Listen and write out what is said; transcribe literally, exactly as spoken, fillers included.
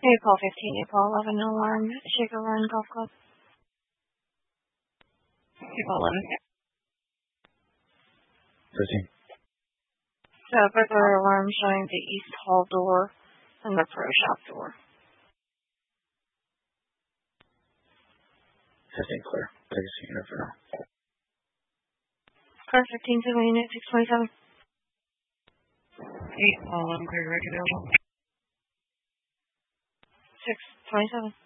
April fifteenth, April eleven, alarm, Shaker Run Golf Club. April eleven. thirteen. So burglar alarm showing the east hall door and the pro shop door. fifteen clear. Legacy unit for now. Car fifteen, civil unit six twenty-seven. eight, all eleven clear, direct available. six twenty-seven.